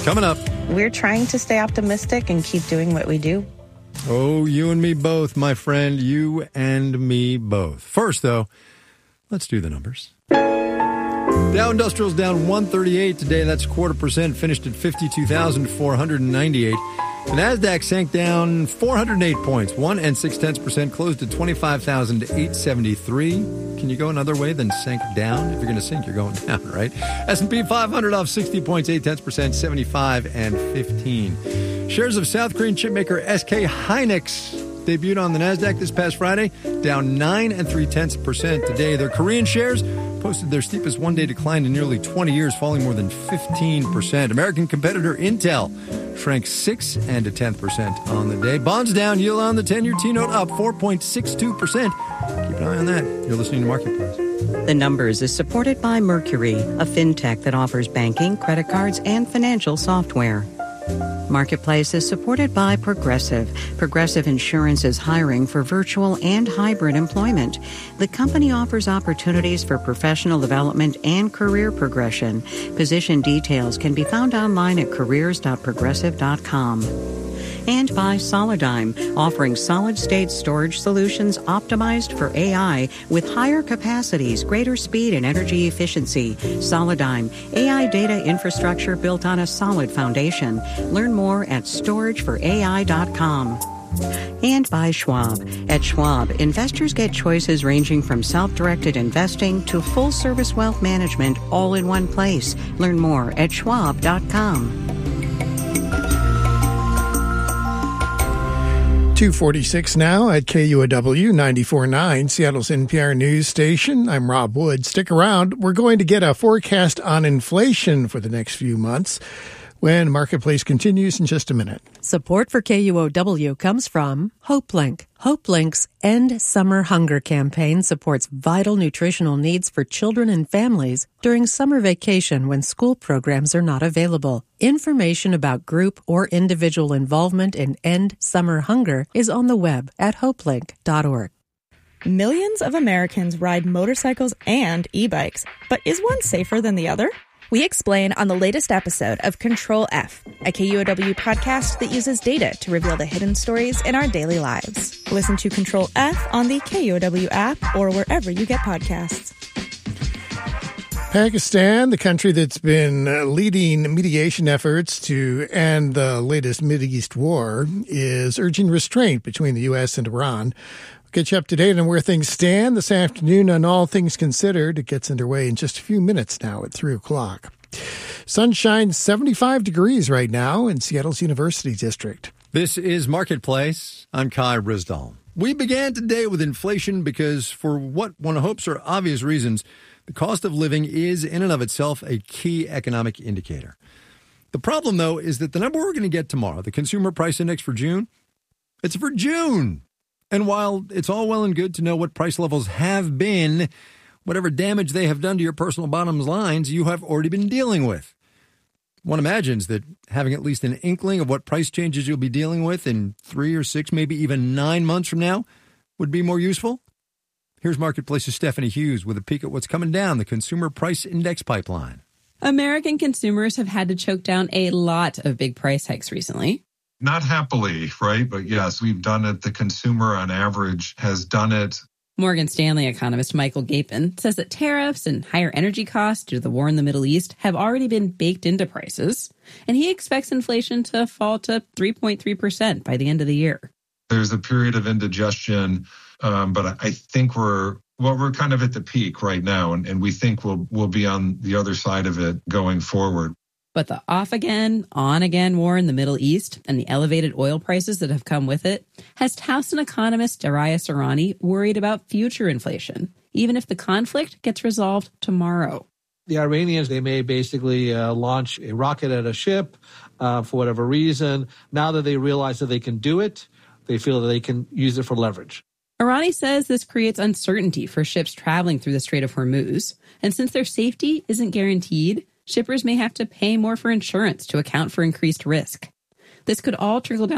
Coming up. We're trying to stay optimistic and keep doing what we do. Oh, you and me both, my friend. You and me both. First, though, let's do the numbers. Dow Industrial's down 138 today. That's 0.25%. Finished at 52,498. The NASDAQ sank down 408 points, 1.6%, closed at 25,873. Can you go another way than sank down? If you're going to sink, you're going down, right? S&P 500 off 60 points, 0.8%, 75 and 15. Shares of South Korean chipmaker SK Hynix debuted on the NASDAQ this past Friday, down 9.3% today. Their Korean shares posted their steepest one-day decline in nearly 20 years, falling more than 15%. American competitor Intel shrank 6.1% on the day. Bonds down, yield on the 10-year T-note up 4.62%. Keep an eye on that. You're listening to Marketplace. The Numbers is supported by Mercury, a fintech that offers banking, credit cards, and financial software. Marketplace is supported by Progressive. Progressive Insurance is hiring for virtual and hybrid employment. The company offers opportunities for professional development and career progression. Position details can be found online at careers.progressive.com. And by Solidigm, offering solid-state storage solutions optimized for AI with higher capacities, greater speed, and energy efficiency. Solidigm, AI data infrastructure built on a solid foundation. Learn more at storageforai.com. And by Schwab. At Schwab, investors get choices ranging from self-directed investing to full-service wealth management all in one place. Learn more at schwab.com. 2:46 now at KUOW 94.9, Seattle's NPR news station. I'm Rob Wood. Stick around. We're going to get a forecast on inflation for the next few months when Marketplace continues in just a minute. Support for KUOW comes from HopeLink. HopeLink's End Summer Hunger campaign supports vital nutritional needs for children and families during summer vacation when school programs are not available. Information about group or individual involvement in End Summer Hunger is on the web at hopelink.org. Millions of Americans ride motorcycles and e-bikes, but is one safer than the other? We explain on the latest episode of Control F, a KUOW podcast that uses data to reveal the hidden stories in our daily lives. Listen to Control F on the KUOW app or wherever you get podcasts. Pakistan, the country that's been leading mediation efforts to end the latest Mideast war, is urging restraint between the U.S. and Iran. Get you up to date on where things stand this afternoon on All Things Considered. It gets underway in just a few minutes now at 3 o'clock. Sunshine, 75 degrees right now in Seattle's University District. This is Marketplace. I'm Kai Risdall. We began today with inflation because for what one hopes are obvious reasons, the cost of living is in and of itself a key economic indicator. The problem, though, is that the number we're going to get tomorrow, the Consumer Price Index for June, it's for June. And while it's all well and good to know what price levels have been, whatever damage they have done to your personal bottom lines, you have already been dealing with. One imagines that having at least an inkling of what price changes you'll be dealing with in 3 or 6, maybe even 9 months from now would be more useful. Here's Marketplace's Stephanie Hughes with a peek at what's coming down the Consumer Price Index pipeline. American consumers have had to choke down a lot of big price hikes recently. Not happily, right? But yes, we've done it. The consumer on average has done it. Morgan Stanley economist Michael Gapin says that tariffs and higher energy costs due to the war in the Middle East have already been baked into prices, and he expects inflation to fall to 3.3% by the end of the year. There's a period of indigestion, but I think we're kind of at the peak right now, and we think we'll be on the other side of it going forward. But the off-again, on-again war in the Middle East and the elevated oil prices that have come with it has Towson economist Darius Arani worried about future inflation, even if the conflict gets resolved tomorrow. The Iranians, they may basically launch a rocket at a ship for whatever reason. Now that they realize that they can do it, they feel that they can use it for leverage. Arani says this creates uncertainty for ships traveling through the Strait of Hormuz, and since their safety isn't guaranteed, shippers may have to pay more for insurance to account for increased risk. This could all trickle down